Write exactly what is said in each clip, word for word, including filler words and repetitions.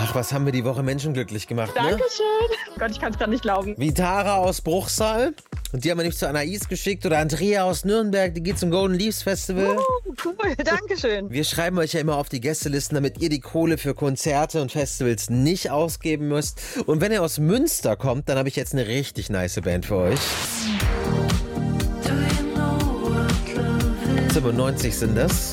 Ach, was haben wir die Woche Menschen glücklich gemacht, ne? Dankeschön. Gott, ich kann es gerade nicht glauben. Wie Tara aus Bruchsal. Und die haben wir nicht zu Anais geschickt. Oder Andrea aus Nürnberg, die geht zum Golden Leaves Festival. Oh, cool, Dankeschön. Wir schreiben euch ja immer auf die Gästelisten, damit ihr die Kohle für Konzerte und Festivals nicht ausgeben müsst. Und wenn ihr aus Münster kommt, dann habe ich jetzt eine richtig nice Band für euch. siebenundneunzig sind das.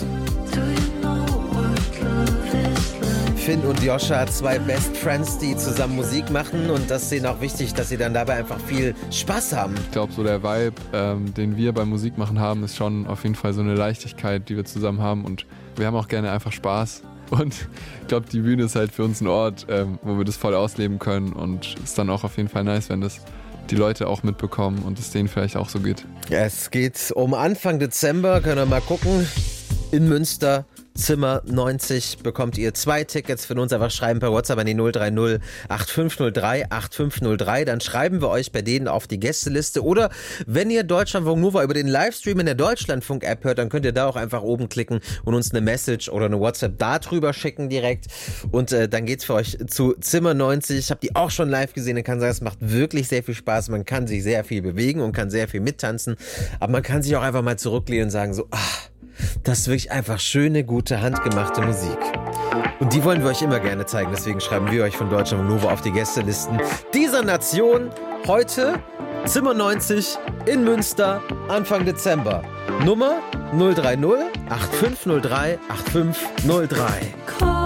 Finn und Joscha, zwei Best Friends, die zusammen Musik machen, und das ist denen auch wichtig, dass sie dann dabei einfach viel Spaß haben. Ich glaube, so der Vibe, ähm, den wir beim Musikmachen haben, ist schon auf jeden Fall so eine Leichtigkeit, die wir zusammen haben, und wir haben auch gerne einfach Spaß. Und ich glaube, die Bühne ist halt für uns ein Ort, ähm, wo wir das voll ausleben können, und ist dann auch auf jeden Fall nice, wenn das die Leute auch mitbekommen und es denen vielleicht auch so geht. Es geht um Anfang Dezember, könnt ihr mal gucken, in Münster. Zimmer neunzig bekommt ihr zwei Tickets für uns. Einfach schreiben per WhatsApp an die null drei null acht fünf null drei acht fünf null drei. Dann schreiben wir euch bei denen auf die Gästeliste. Oder wenn ihr Deutschlandfunk Nova über den Livestream in der Deutschlandfunk-App hört, dann könnt ihr da auch einfach oben klicken und uns eine Message oder eine WhatsApp da drüber schicken direkt. Und äh, dann geht's für euch zu Zimmer neunzig. Ich habe die auch schon live gesehen. Ich kann sagen, es macht wirklich sehr viel Spaß. Man kann sich sehr viel bewegen und kann sehr viel mittanzen. Aber man kann sich auch einfach mal zurücklehnen und sagen so, ach, das ist wirklich einfach schöne, gute, handgemachte Musik. Und die wollen wir euch immer gerne zeigen. Deswegen schreiben wir euch von Deutschland Nova auf die Gästelisten dieser Nation. Heute Zimmer neunzig in Münster, Anfang Dezember. Nummer null drei null acht fünf null drei acht fünf null drei.